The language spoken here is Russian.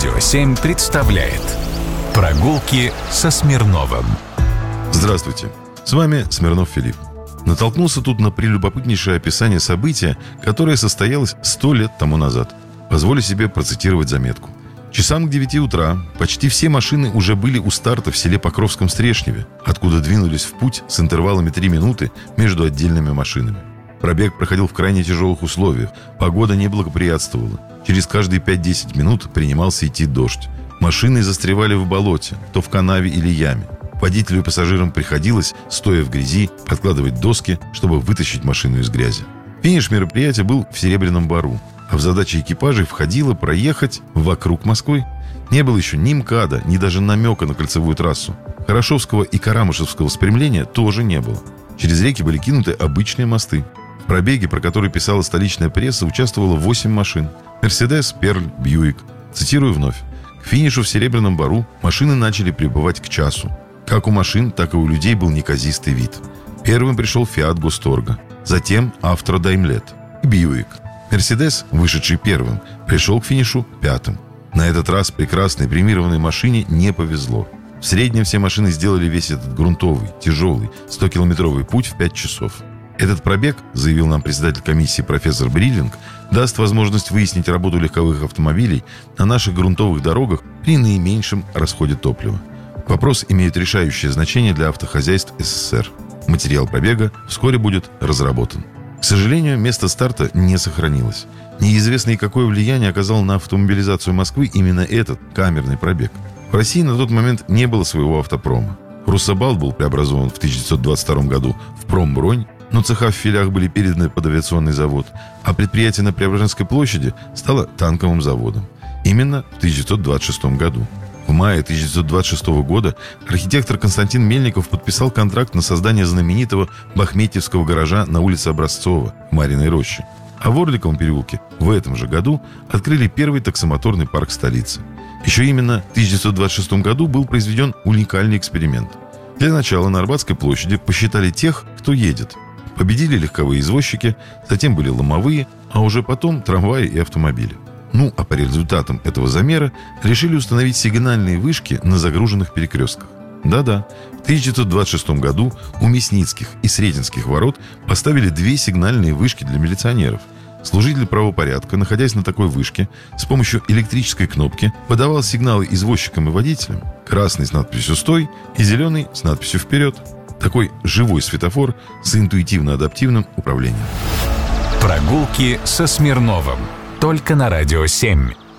Радио 7 представляет «Прогулки со Смирновым». Здравствуйте, с вами Смирнов Филипп. Натолкнулся тут на прелюбопытнейшее описание события, которое состоялось 100 лет тому назад. Позволю себе процитировать заметку. Часам к 9 утра почти все машины уже были у старта в селе Покровском-Стрешневе, откуда двинулись в путь с интервалами 3 минуты между отдельными машинами. Пробег проходил в крайне тяжелых условиях, погода не благоприятствовала. Через каждые 5-10 минут принимался идти дождь. Машины застревали в болоте, то в канаве или яме. Водителю и пассажирам приходилось, стоя в грязи, подкладывать доски, чтобы вытащить машину из грязи. Финиш мероприятия был в Серебряном Бору, а в задачи экипажей входило проехать вокруг Москвы. Не было еще ни МКАДа, ни даже намека на кольцевую трассу. Хорошевского и Карамышевского спрямления тоже не было. Через реки были кинуты обычные мосты. В пробеге, про который писала столичная пресса, участвовало 8 машин. Мерседес, Перль, Бьюик. Цитирую вновь. К финишу в Серебряном Бору машины начали прибывать к часу. Как у машин, так и у людей был неказистый вид. Первым пришел Фиат Госторга, затем Автро Даймлет и Бьюик. Мерседес, вышедший первым, пришел к финишу пятым. На этот раз прекрасной премированной машине не повезло. В среднем все машины сделали весь этот грунтовый, тяжелый, 100-километровый путь в 5 часов. Этот пробег, заявил нам председатель комиссии профессор Бриллинг, даст возможность выяснить работу легковых автомобилей на наших грунтовых дорогах при наименьшем расходе топлива. Вопрос имеет решающее значение для автохозяйств СССР. Материал пробега вскоре будет разработан. К сожалению, место старта не сохранилось. Неизвестно и какое влияние оказал на автомобилизацию Москвы именно этот камерный пробег. В России на тот момент не было своего автопрома. Руссобалт был преобразован в 1922 году в Промбронь, но цеха в филях были переданы под авиационный завод, а предприятие на Преображенской площади стало танковым заводом. Именно в 1926 году. В мае 1926 года архитектор Константин Мельников подписал контракт на создание знаменитого Бахметьевского гаража на улице Образцова в Марьиной роще. А в Орликовом переулке в этом же году открыли первый таксомоторный парк столицы. Еще именно в 1926 году был произведен уникальный эксперимент. Для начала на Арбатской площади посчитали тех, кто едет. Победили легковые извозчики, затем были ломовые, а уже потом трамваи и автомобили. А по результатам этого замера решили установить сигнальные вышки на загруженных перекрестках. Да-да, в 1926 году у Мясницких и Сретенских ворот поставили 2 сигнальные вышки для милиционеров. Служитель правопорядка, находясь на такой вышке, с помощью электрической кнопки подавал сигналы извозчикам и водителям. Красный с надписью «Стой» и зеленый с надписью «Вперед». Такой живой светофор с интуитивно-адаптивным управлением. Прогулки со Смирновым. Только на Радио 7.